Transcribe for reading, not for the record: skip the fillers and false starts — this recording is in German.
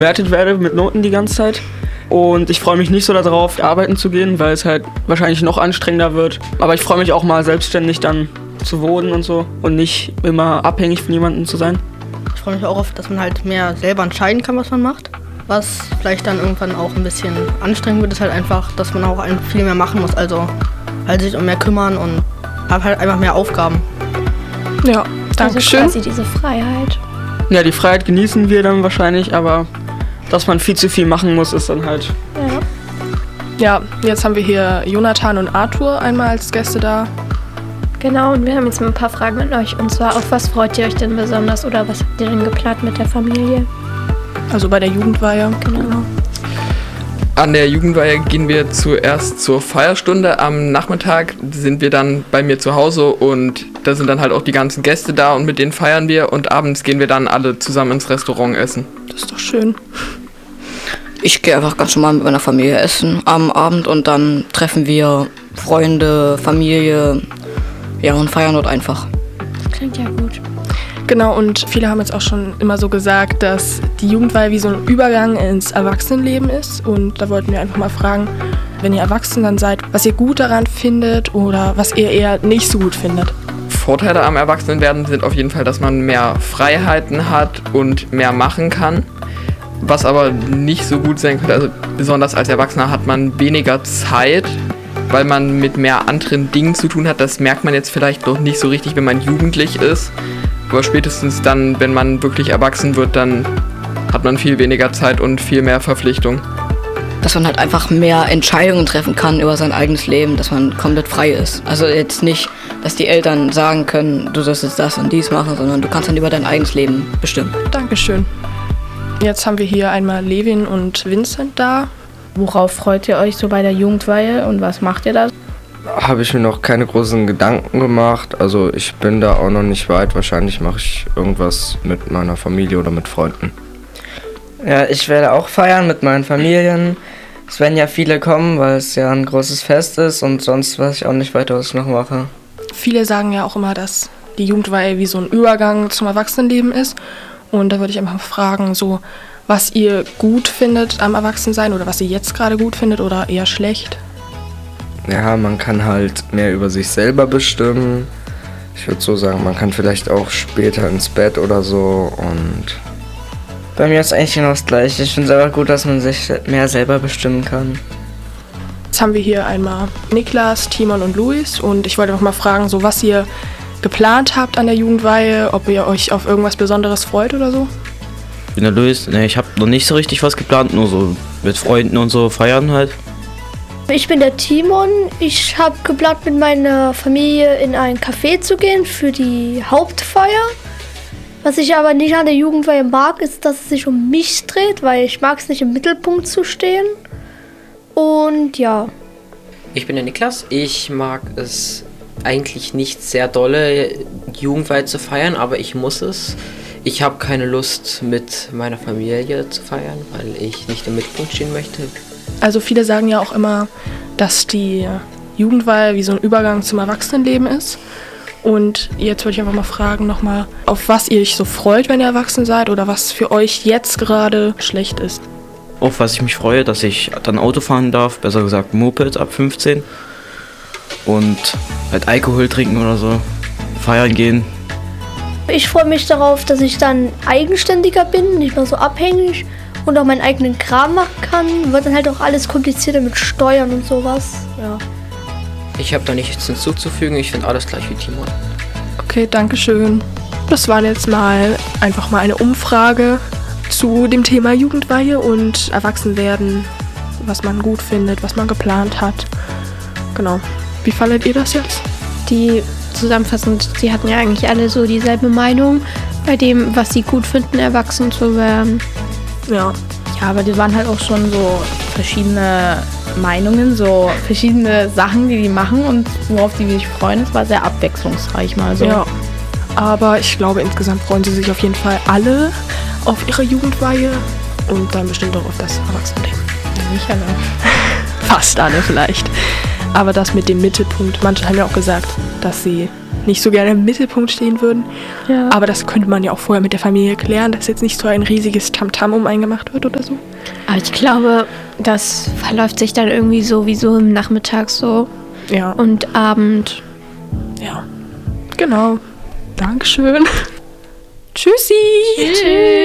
bewertet werde mit Noten die ganze Zeit. Und ich freue mich nicht so darauf, arbeiten zu gehen, weil es halt wahrscheinlich noch anstrengender wird. Aber ich freue mich auch mal selbstständig dann zu wohnen und so und nicht immer abhängig von jemandem zu sein. Ich freue mich auch auf, dass man halt mehr selber entscheiden kann, was man macht. Was vielleicht dann irgendwann auch ein bisschen anstrengend wird, ist halt einfach, dass man auch viel mehr machen muss. Also halt sich um mehr kümmern und habe halt einfach mehr Aufgaben. Ja, danke schön. Also quasi diese Freiheit. Ja, die Freiheit genießen wir dann wahrscheinlich, aber dass man viel zu viel machen muss, ist dann halt... Ja, jetzt haben wir hier Jonathan und Arthur einmal als Gäste da. Genau, und wir haben jetzt mal ein paar Fragen an euch. Und zwar, auf was freut ihr euch denn besonders oder was habt ihr denn geplant mit der Familie? Also bei der Jugendweihe. Genau. An der Jugendweihe gehen wir zuerst zur Feierstunde. Am Nachmittag sind wir dann bei mir zu Hause und da sind dann halt auch die ganzen Gäste da und mit denen feiern wir und abends gehen wir dann alle zusammen ins Restaurant essen. Das ist doch schön. Ich gehe einfach ganz normal mit meiner Familie essen am Abend und dann treffen wir Freunde, Familie, ja, und feiern dort einfach. Das klingt ja gut. Genau, und viele haben jetzt auch schon immer so gesagt, dass die Jugendweihe wie so ein Übergang ins Erwachsenenleben ist. Und da wollten wir einfach mal fragen, wenn ihr erwachsen dann seid, was ihr gut daran findet oder was ihr eher nicht so gut findet. Vorteile am Erwachsenenwerden sind auf jeden Fall, dass man mehr Freiheiten hat und mehr machen kann. Was aber nicht so gut sein könnte, also besonders als Erwachsener hat man weniger Zeit, weil man mit mehr anderen Dingen zu tun hat. Das merkt man jetzt vielleicht noch nicht so richtig, wenn man jugendlich ist. Aber spätestens dann, wenn man wirklich erwachsen wird, dann hat man viel weniger Zeit und viel mehr Verpflichtung. Dass man halt einfach mehr Entscheidungen treffen kann über sein eigenes Leben, dass man komplett frei ist. Also jetzt nicht, dass die Eltern sagen können, du sollst jetzt das und dies machen, sondern du kannst dann über dein eigenes Leben bestimmen. Dankeschön. Jetzt haben wir hier einmal Levin und Vincent da. Worauf freut ihr euch so bei der Jugendweihe und was macht ihr da? Habe ich mir noch keine großen Gedanken gemacht. Also ich bin da auch noch nicht weit. Wahrscheinlich mache ich irgendwas mit meiner Familie oder mit Freunden. Ja, ich werde auch feiern mit meinen Familien. Es werden ja viele kommen, weil es ja ein großes Fest ist und sonst weiß ich auch nicht weiter, was ich noch mache. Viele sagen ja auch immer, dass die Jugendweihe wie so ein Übergang zum Erwachsenenleben ist. Und da würde ich einfach mal fragen, so, was ihr gut findet am Erwachsensein oder was ihr jetzt gerade gut findet oder eher schlecht. Ja, man kann halt mehr über sich selber bestimmen. Ich würde so sagen, man kann vielleicht auch später ins Bett oder so und... Bei mir ist eigentlich genau das Gleiche. Ich finde es einfach gut, dass man sich mehr selber bestimmen kann. Jetzt haben wir hier einmal Niklas, Timon und Luis und ich wollte noch mal fragen, so was ihr geplant habt an der Jugendweihe, ob ihr euch auf irgendwas Besonderes freut oder so? Ich bin der Luis. Ich habe noch nicht so richtig was geplant, nur so mit Freunden und so feiern halt. Ich bin der Timon. Ich habe geplant, mit meiner Familie in ein Café zu gehen für die Hauptfeier. Was ich aber nicht an der Jugendweihe mag, ist, dass es sich um mich dreht, weil ich mag es nicht im Mittelpunkt zu stehen. Und ja. Ich bin der Niklas. Ich mag es eigentlich nicht sehr dolle, Jugendweihe zu feiern, aber ich muss es. Ich habe keine Lust, mit meiner Familie zu feiern, weil ich nicht im Mittelpunkt stehen möchte. Also viele sagen ja auch immer, dass die Jugendweihe wie so ein Übergang zum Erwachsenenleben ist. Und jetzt würde ich einfach mal fragen nochmal, auf was ihr euch so freut, wenn ihr erwachsen seid oder was für euch jetzt gerade schlecht ist. Auf was ich mich freue, dass ich dann Auto fahren darf, besser gesagt Moped ab 15. Und halt Alkohol trinken oder so, feiern gehen. Ich freue mich darauf, dass ich dann eigenständiger bin, nicht mehr so abhängig und auch meinen eigenen Kram machen kann. Wird dann halt auch alles komplizierter mit Steuern und sowas. Ja. Ich habe da nichts hinzuzufügen, ich finde alles gleich wie Timon. Okay, danke schön. Das war jetzt mal einfach mal eine Umfrage zu dem Thema Jugendweihe und Erwachsenwerden, was man gut findet, was man geplant hat. Genau. Wie fandet ihr das jetzt? Die zusammenfassend, sie hatten ja eigentlich alle so dieselbe Meinung bei dem, was sie gut finden, erwachsen zu werden. Ja. Ja, aber die waren halt auch schon so verschiedene Meinungen, so verschiedene Sachen, die machen und worauf die sich freuen. Es war sehr abwechslungsreich mal so. Ja, aber ich glaube, insgesamt freuen sie sich auf jeden Fall alle auf ihre Jugendweihe und dann bestimmt auch auf das Erwachsenenleben. Nicht alle. Fast alle vielleicht. Aber das mit dem Mittelpunkt, manche haben ja auch gesagt, dass sie nicht so gerne im Mittelpunkt stehen würden. Ja. Aber das könnte man ja auch vorher mit der Familie klären, dass jetzt nicht so ein riesiges Tamtam um einen gemacht wird oder so. Aber ich glaube, das verläuft sich dann irgendwie sowieso im Nachmittag so. Ja. Und Abend. Ja, genau. Dankeschön. Tschüssi. Tschüss.